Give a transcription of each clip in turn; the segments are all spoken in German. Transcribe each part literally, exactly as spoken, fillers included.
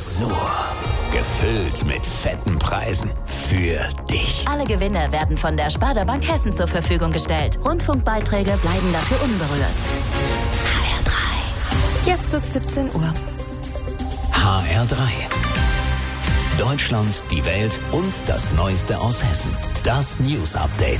Tresor. Gefüllt mit fetten Preisen. Für dich. Alle Gewinne werden von der Sparda Bank Hessen zur Verfügung gestellt. Rundfunkbeiträge bleiben dafür unberührt. H R drei. Jetzt wird's siebzehn Uhr. H R drei. Deutschland, die Welt und das Neueste aus Hessen. Das News Update.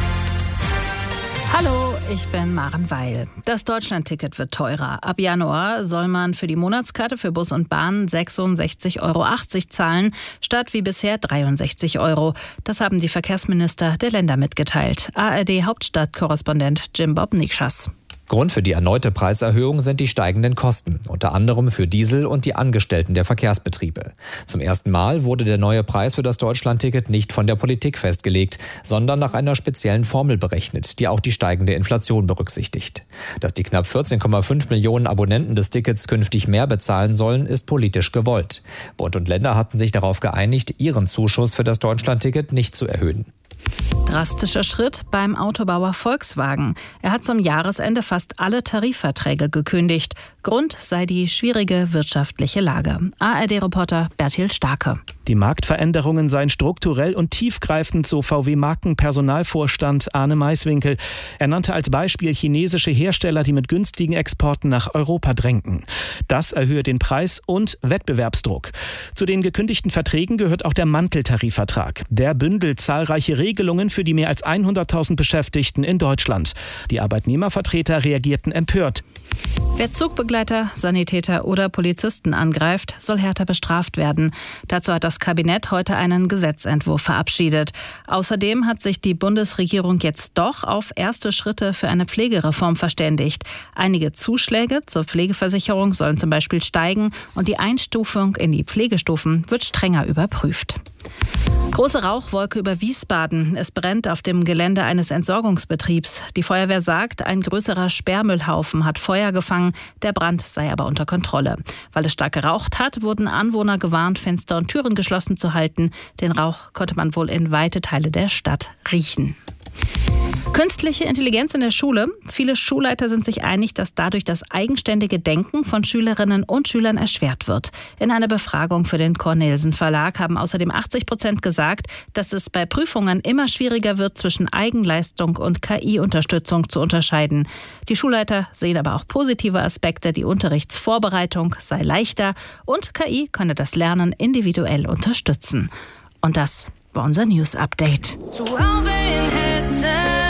Hallo, ich bin Maren Weil. Das Deutschlandticket wird teurer. Ab Januar soll man für die Monatskarte für Bus und Bahn sechsundsechzig Euro achtzig zahlen, statt wie bisher dreiundsechzig Euro. Das haben die Verkehrsminister der Länder mitgeteilt. A R D-Hauptstadtkorrespondent Jim Bob Nikschas. Grund für die erneute Preiserhöhung sind die steigenden Kosten, unter anderem für Diesel und die Angestellten der Verkehrsbetriebe. Zum ersten Mal wurde der neue Preis für das Deutschlandticket nicht von der Politik festgelegt, sondern nach einer speziellen Formel berechnet, die auch die steigende Inflation berücksichtigt. Dass die knapp vierzehn Komma fünf Millionen Abonnenten des Tickets künftig mehr bezahlen sollen, ist politisch gewollt. Bund und Länder hatten sich darauf geeinigt, ihren Zuschuss für das Deutschlandticket nicht zu erhöhen. Drastischer Schritt beim Autobauer Volkswagen. Er hat zum Jahresende fast alle Tarifverträge gekündigt. Grund sei die schwierige wirtschaftliche Lage. A R D-Reporter Bertil Starke. Die Marktveränderungen seien strukturell und tiefgreifend, so V W-Markenpersonalvorstand Arne Maiswinkel. Er nannte als Beispiel chinesische Hersteller, die mit günstigen Exporten nach Europa drängten. Das erhöhe den Preis und Wettbewerbsdruck. Zu den gekündigten Verträgen gehört auch der Manteltarifvertrag. Der bündelt zahlreiche Regelungen für die mehr als hunderttausend Beschäftigten in Deutschland. Die Arbeitnehmervertreter reagierten empört. Wer Zugbegleiter, Sanitäter oder Polizisten angreift, soll härter bestraft werden. Dazu hat das Kabinett heute einen Gesetzentwurf verabschiedet. Außerdem hat sich die Bundesregierung jetzt doch auf erste Schritte für eine Pflegereform verständigt. Einige Zuschläge zur Pflegeversicherung sollen zum Beispiel steigen und die Einstufung in die Pflegestufen wird strenger überprüft. Große Rauchwolke über Wiesbaden. Es brennt auf dem Gelände eines Entsorgungsbetriebs. Die Feuerwehr sagt, ein größerer Sperrmüllhaufen hat Feuer gefangen. Der Brand sei aber unter Kontrolle. Weil es stark geraucht hat, wurden Anwohner gewarnt, Fenster und Türen geschlossen zu halten. Den Rauch konnte man wohl in weite Teile der Stadt riechen. Künstliche Intelligenz in der Schule. Viele Schulleiter sind sich einig, dass dadurch das eigenständige Denken von Schülerinnen und Schülern erschwert wird. In einer Befragung für den Cornelsen Verlag haben außerdem achtzig Prozent gesagt, dass es bei Prüfungen immer schwieriger wird, zwischen Eigenleistung und K I-Unterstützung zu unterscheiden. Die Schulleiter sehen aber auch positive Aspekte. Die Unterrichtsvorbereitung sei leichter und K I könne das Lernen individuell unterstützen. Und das war unser News Update. Zu Hause in Hessen.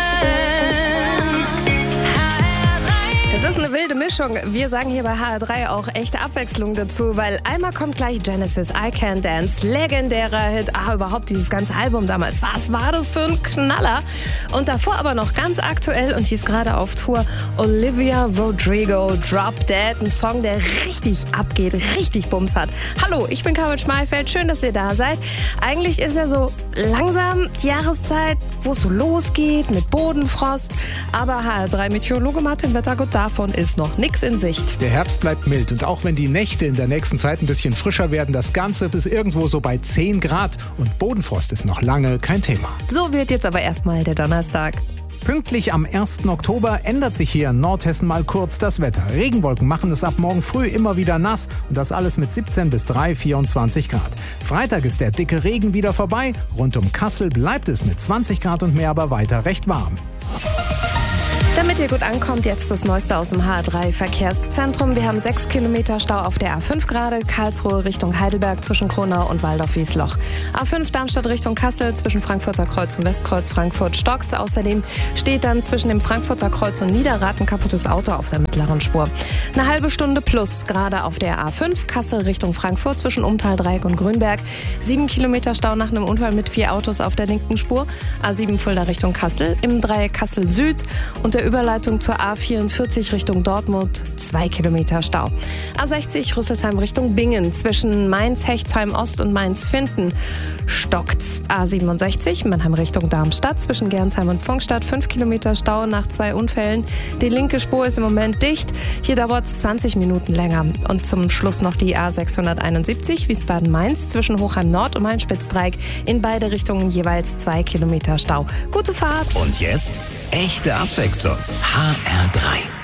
Das ist eine wilde Mischung. Wir sagen hier bei H R drei auch echte Abwechslung dazu, weil einmal kommt gleich Genesis, I Can Dance, legendärer Hit. Ah, überhaupt dieses ganze Album damals. Was war das für ein Knaller? Und davor aber noch ganz aktuell und hieß gerade auf Tour Olivia Rodrigo, Drop Dead. Ein Song, der richtig abgeht, richtig Bums hat. Hallo, ich bin Carmen Schmalfeld. Schön, dass ihr da seid. Eigentlich ist ja so langsam die Jahreszeit, wo es so losgeht mit Bodenfrost. Aber H R drei Meteorologe Martin Wettergott, davon ist noch nichts in Sicht. Der Herbst bleibt mild und auch wenn die Nächte in der nächsten Zeit ein bisschen frischer werden, das Ganze ist irgendwo so bei zehn Grad und Bodenfrost ist noch lange kein Thema. So wird jetzt aber erstmal der Donnerstag. Pünktlich am ersten Oktober ändert sich hier in Nordhessen mal kurz das Wetter. Regenwolken machen es ab morgen früh immer wieder nass und das alles mit siebzehn bis drei, vierundzwanzig Grad. Freitag ist der dicke Regen wieder vorbei. Rund um Kassel bleibt es mit zwanzig Grad und mehr aber weiter recht warm. Damit ihr gut ankommt, jetzt das Neueste aus dem H R drei Verkehrszentrum. Wir haben sechs Kilometer Stau auf der A fünf gerade, Karlsruhe Richtung Heidelberg zwischen Kronau und Waldorf-Wiesloch. A fünf Darmstadt Richtung Kassel zwischen Frankfurter Kreuz und Westkreuz Frankfurt stockt's. Außerdem steht dann zwischen dem Frankfurter Kreuz und Niederrad ein kaputtes Auto auf der mittleren Spur. Eine halbe Stunde plus gerade auf der A fünf Kassel Richtung Frankfurt zwischen Umtal-Dreieck und Grünberg. Sieben Kilometer Stau nach einem Unfall mit vier Autos auf der linken Spur. A sieben Fulda Richtung Kassel im Dreieck Kassel Süd und der Überleitung zur A vierundvierzig Richtung Dortmund, zwei Kilometer Stau. A sechzig Rüsselsheim Richtung Bingen, zwischen Mainz-Hechtsheim Ost und Mainz-Finden stockt's. A siebenundsechzig Mannheim Richtung Darmstadt, zwischen Gernsheim und Pfungstadt, fünf Kilometer Stau nach zwei Unfällen. Die linke Spur ist im Moment dicht, hier dauert's zwanzig Minuten länger. Und zum Schluss noch die A sechshunderteinundsiebzig Wiesbaden-Mainz, zwischen Hochheim Nord und Main-Spitzdreieck, in beide Richtungen jeweils zwei Kilometer Stau. Gute Fahrt! Und jetzt echte Abwechslung. H R drei.